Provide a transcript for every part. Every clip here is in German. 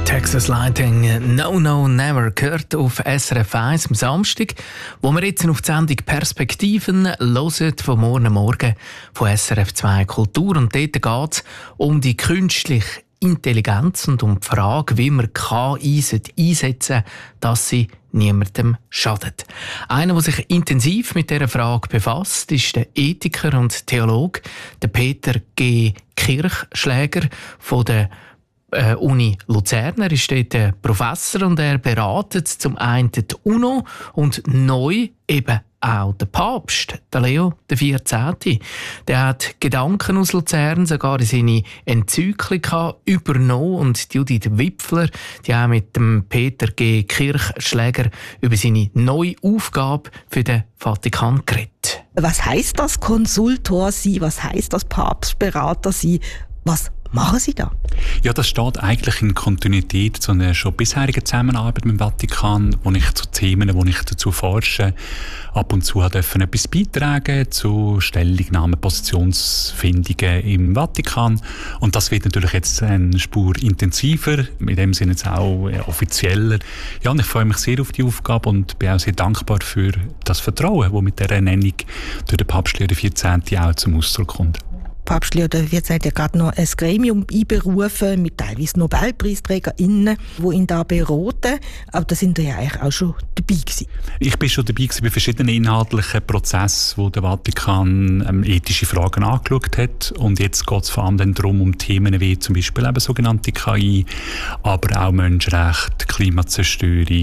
Texas Lightning No No Never gehört auf SRF 1 am Samstag, wo wir jetzt auf die Sendung Perspektiven hören von morgen von SRF 2 Kultur. Und dort geht es um die künstliche Intelligenz und um die Frage, wie man KI einsetzen sollte, dass sie niemandem schadet. Einer, der sich intensiv mit dieser Frage befasst, ist der Ethiker und Theologe der Peter G. Kirchschläger von der Uni Luzern. Er ist dort Professor und er beratet zum einen die UNO und neu eben auch der Papst, der Leo XIV. Der hat Gedanken aus Luzern sogar in seine Enzyklika übernommen und Judith Wipfler, die auch mit dem Peter G. Kirchschläger über seine neue Aufgabe für den Vatikan geredet. Was heisst das Konsultor sein? Was heisst das Papstberater sein? Was machen Sie da? Ja, das steht eigentlich in Kontinuität zu einer schon bisherigen Zusammenarbeit mit dem Vatikan, wo ich zu Themen, wo ich dazu forsche, ab und zu dürfen etwas beitragen zu Stellungnahmen, Positionsfindungen im Vatikan. Und das wird natürlich jetzt eine Spur intensiver, in dem Sinne jetzt auch offizieller. Ja, und ich freue mich sehr auf die Aufgabe und bin auch sehr dankbar für das Vertrauen, das mit dieser Ernennung durch den Papst Leo XIV auch zum Ausdruck kommt. Papst Leo XIV hat ja gerade noch ein Gremium einberufen mit teilweise NobelpreisträgerInnen, die ihn da beraten. Aber da sind ja eigentlich auch schon dabei gewesen. Ich bin schon dabei gewesen bei verschiedenen inhaltlichen Prozessen, wo der Vatikan ethische Fragen angeschaut hat. Und jetzt geht es vor allem dann darum, um Themen wie zum Beispiel eben sogenannte KI, aber auch Menschenrechte, Klimazerstörung,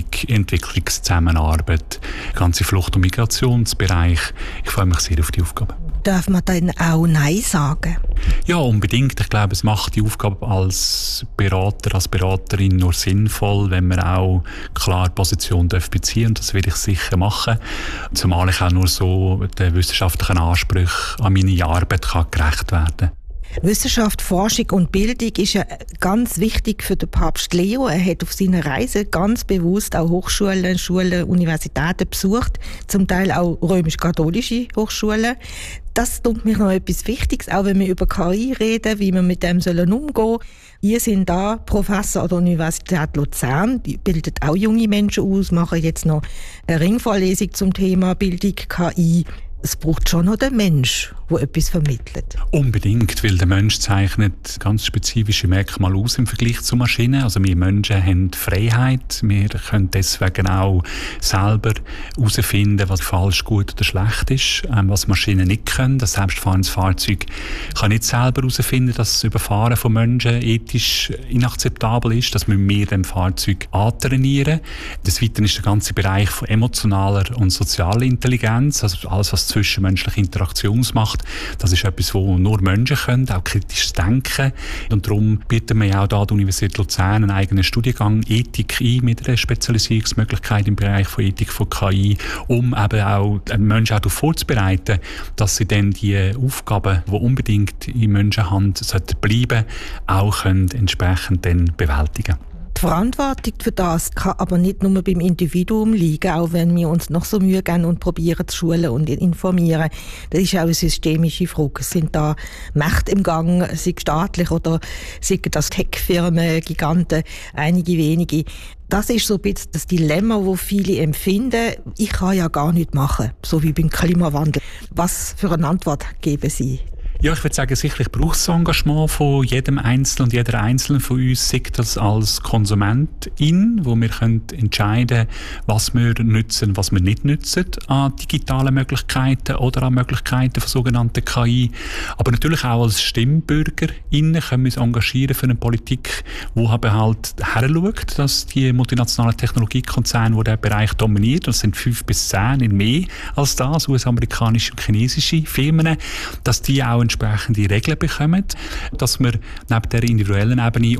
Entwicklungszusammenarbeit, ganze Flucht- und Migrationsbereich. Ich freue mich sehr auf die Aufgabe. Darf man dann auch Nein sagen? Ja, unbedingt. Ich glaube, es macht die Aufgabe als Berater, als Beraterin nur sinnvoll, wenn man auch klar Position beziehen darf. Das will ich sicher machen. Zumal ich auch nur so den wissenschaftlichen Ansprüchen an meine Arbeit gerecht werden kann. Wissenschaft, Forschung und Bildung ist ja ganz wichtig für den Papst Leo. Er hat auf seiner Reise ganz bewusst auch Hochschulen, Schulen, Universitäten besucht, zum Teil auch römisch-katholische Hochschulen. Das tut mir noch etwas Wichtiges, auch wenn wir über KI reden, wie wir mit dem umgehen sollen. Ihr sind da Professor an der Universität Luzern, die bildet auch junge Menschen aus, machen jetzt noch eine Ringvorlesung zum Thema Bildung KI. Es braucht schon noch den Mensch, der etwas vermittelt. Unbedingt, weil der Mensch zeichnet ganz spezifische Merkmale aus im Vergleich zu Maschinen. Also wir Menschen haben Freiheit, wir können deswegen auch selber herausfinden, was falsch, gut oder schlecht ist, was Maschinen nicht können. Das selbstfahrendes Fahrzeug kann nicht selber herausfinden, dass das Überfahren von Menschen ethisch inakzeptabel ist. Das müssen wir dem Fahrzeug antrainieren. Des Weiteren ist der ganze Bereich von emotionaler und sozialer Intelligenz, also alles, was zwischenmenschliche Interaktion macht. Das ist etwas, wo nur Menschen können, auch kritisches Denken. Und darum bieten wir auch da an der Universität Luzern einen eigenen Studiengang Ethik ein, mit einer Spezialisierungsmöglichkeit im Bereich von Ethik von KI, um eben auch Menschen auch darauf vorzubereiten, dass sie dann die Aufgaben, die unbedingt in Menschenhand bleiben sollten, auch können entsprechend dann bewältigen. Die Verantwortung für das kann aber nicht nur beim Individuum liegen, auch wenn wir uns noch so Mühe geben und probieren zu schulen und informieren. Das ist auch eine systemische Frage. Sind da Mächte im Gang, sei staatlich oder sei das Tech-Firmen, Giganten, einige wenige. Das ist so ein bisschen das Dilemma, das viele empfinden. Ich kann ja gar nichts machen, so wie beim Klimawandel. Was für eine Antwort geben Sie? Ja, ich würde sagen, sicherlich braucht es das Engagement von jedem Einzelnen und jeder Einzelnen von uns, sei das als Konsumentin, wo wir können entscheiden, was wir nutzen, was wir nicht nutzen an digitalen Möglichkeiten oder an Möglichkeiten von sogenannten KI. Aber natürlich auch als StimmbürgerInnen können wir uns engagieren für eine Politik, die halt heranschaut, dass die multinationalen Technologiekonzerne, die diesen Bereich dominieren, das sind 5 bis 10 in mehr als das, US-amerikanische und chinesische Firmen, dass die auch entsprechende Regeln bekommen, dass wir neben der individuellen Ebene